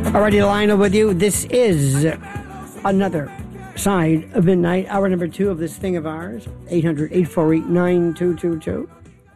Alrighty, Lionel with you. This is another side of midnight, hour number 2 of this thing of ours, 800-848-9222.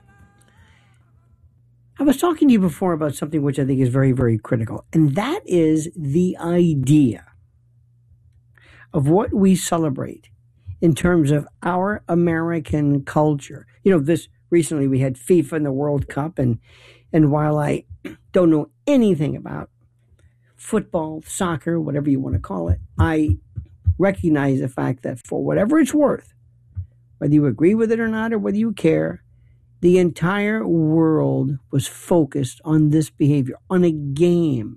I was talking to you before about something which I think is very, very critical, and that is the idea of what we celebrate in terms of our American culture. You know, this recently we had FIFA and the World Cup, and while I don't know anything about football, soccer, whatever you want to call it, I recognize the fact that for whatever it's worth, whether you agree with it or not, or whether you care, the entire world was focused on this behavior, on a game.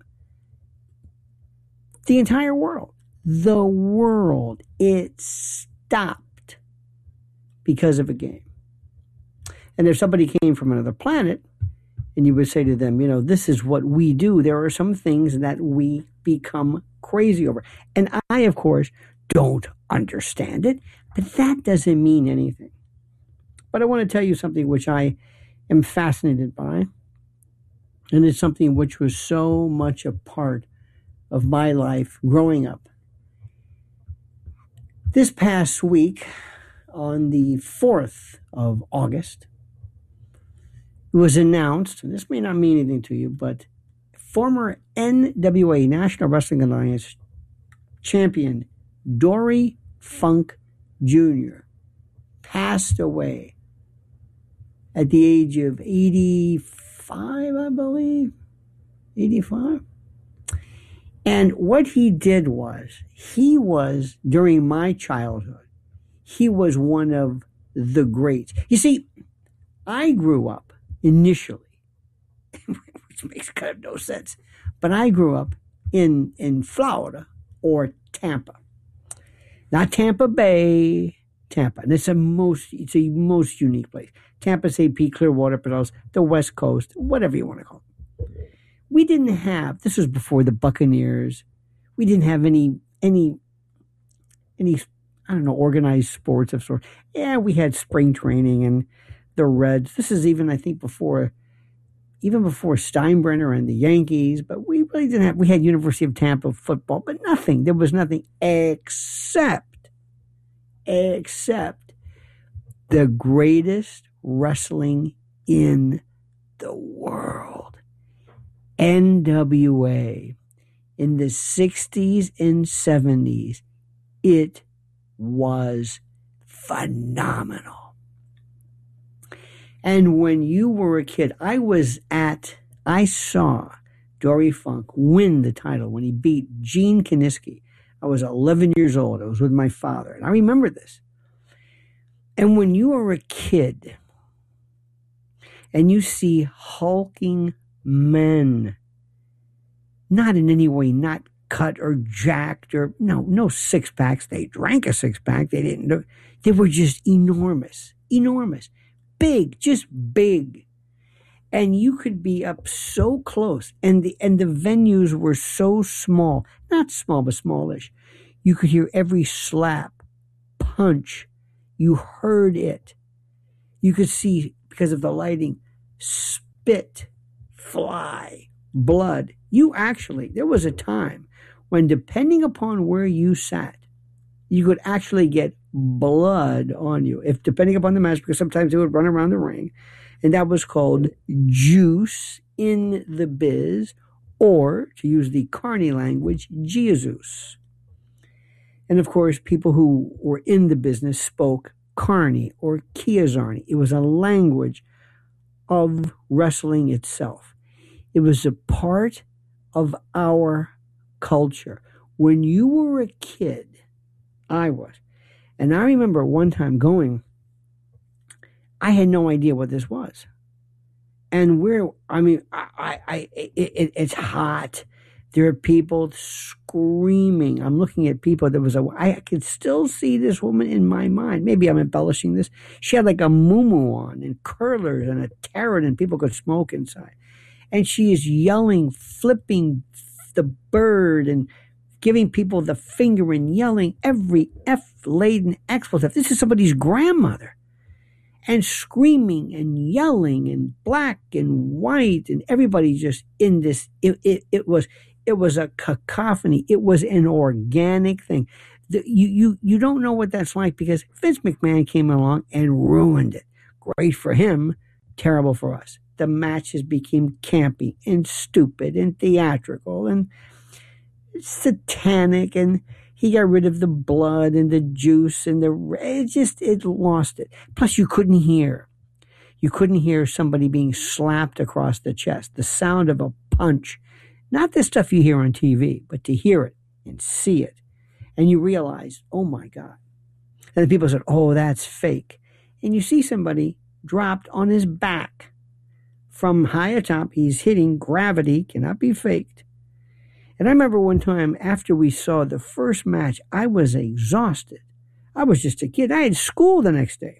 The entire world. The world. It stopped because of a game. And if somebody came from another planet, and you would say to them, you know, this is what we do, there are some things that we become crazy over. And I, of course, don't understand it, but that doesn't mean anything. But I want to tell you something which I am fascinated by, and it's something which was so much a part of my life growing up. This past week, on the 4th of August, it was announced, and this may not mean anything to you, but former NWA, National Wrestling Alliance champion, Dory Funk Jr. passed away at the age of 85, I believe. 85. And what he did was, during my childhood, he was one of the greats. You see, I grew up initially, which makes kind of no sense, but I grew up in Florida or Tampa. Not Tampa Bay, Tampa. And it's a most unique place. Tampa, St. Pete, Clearwater, Pinellas, the West Coast, whatever you want to call it. We didn't have, this was before the Buccaneers, we didn't have any I don't know, organized sports of sorts. Yeah, we had spring training and the Reds. This is even, I think, before Steinbrenner and the Yankees, but we really didn't have, we had University of Tampa football, but nothing. There was nothing except the greatest wrestling in the world. NWA. In the 60s and 70s, it was phenomenal. And when you were a kid, I saw Dory Funk win the title when he beat Gene Kiniski. I was 11 years old. I was with my father, and I remember this. And when you are a kid and you see hulking men, not in any way, not cut or jacked or no six packs. They drank a six pack. They didn't. They were just enormous, big, just big. And you could be up so close, and the venues were so small, not small, but smallish. You could hear every slap, punch. You heard it. You could see, because of the lighting, spit, fly, blood. There was a time when, depending upon where you sat, you could actually get blood on you, depending upon the match, because sometimes they would run around the ring, and that was called juice in the biz, or, to use the Carney language, Jesus. And of course, people who were in the business spoke Carney or Kiazarni. It was a language of wrestling itself. It was a part of our culture. When you were a kid, I was. And I remember one time going, I had no idea what this was. And it's hot. There are people screaming. I'm looking at people. I could still see this woman in my mind. Maybe I'm embellishing this. She had like a muumuu on and curlers and a tarot, and people could smoke inside. And she is yelling, flipping the bird and giving people the finger and yelling every F-laden expletive. This is somebody's grandmother. And screaming and yelling and black and white and everybody just in this. It It was a cacophony. It was an organic thing. You don't know what that's like because Vince McMahon came along and ruined it. Great for him, terrible for us. The matches became campy and stupid and theatrical and satanic, and he got rid of the blood and the juice and it lost it. Plus, you couldn't hear somebody being slapped across the chest. The sound of a punch, not the stuff you hear on TV, but to hear it and see it, and you realize, oh my God. And then people said, oh, that's fake. And you see somebody dropped on his back from high atop. He's hitting gravity, cannot be faked. And I remember one time after we saw the first match, I was exhausted. I was just a kid. I had school the next day.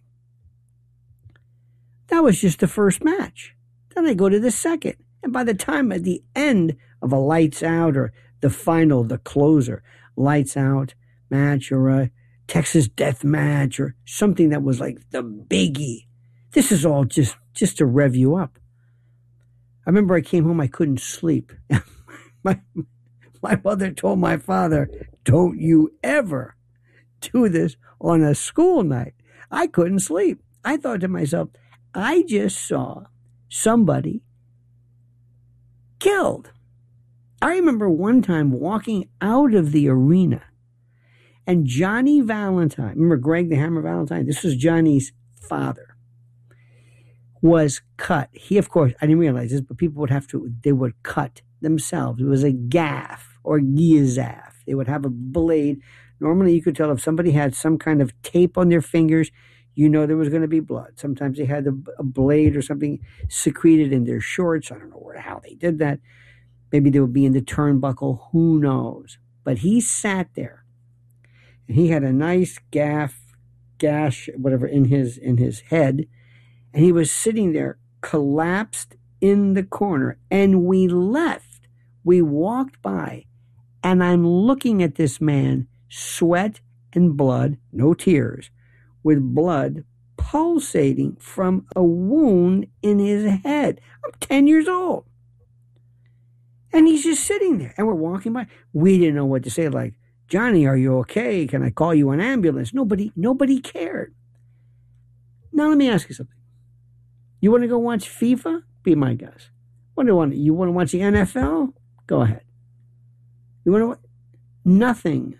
That was just the first match. Then I go to the second. And by the time at the end of a lights out or the final, the closer, lights out match or a Texas death match or something that was like the biggie. This is all just to rev you up. I remember I came home, I couldn't sleep. my mother told my father, don't you ever do this on a school night. I couldn't sleep. I thought to myself, I just saw somebody killed. I remember one time walking out of the arena and Johnny Valentine, remember Greg the Hammer Valentine? This was Johnny's father, was cut. He, of course, I didn't realize this, but people they would cut themselves. It was a gaff or gizaf. They would have a blade. Normally you could tell if somebody had some kind of tape on their fingers, you know there was going to be blood. Sometimes they had a blade or something secreted in their shorts. I don't know how they did that. Maybe they would be in the turnbuckle. Who knows? But he sat there, and he had a nice gash, whatever, in his head, and he was sitting there, collapsed in the corner. And we left. We walked by, and I'm looking at this man, sweat and blood, no tears, with blood pulsating from a wound in his head. I'm 10 years old. And he's just sitting there. And we're walking by. We didn't know what to say. Like, Johnny, are you okay? Can I call you an ambulance? Nobody cared. Now let me ask you something. You want to go watch FIFA? Be my guest. You want to watch the NFL? Go ahead. You want to watch? Nothing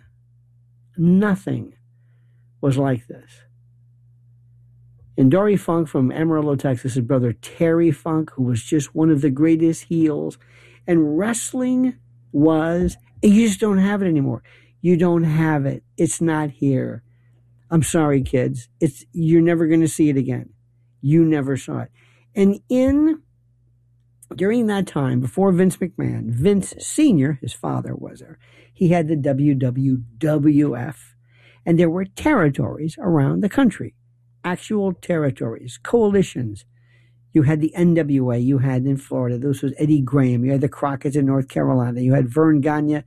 was like this. And Dory Funk from Amarillo, Texas, his brother Terry Funk, who was just one of the greatest heels. And wrestling you just don't have it anymore. You don't have it. It's not here. I'm sorry, kids. You're never going to see it again. You never saw it. And during that time, before Vince McMahon, Vince Sr., his father was there, he had the WWF, and there were territories around the country. Actual territories, coalitions. You had the NWA, you had in Florida, this was Eddie Graham, you had the Crockett's in North Carolina, you had Vern Gagne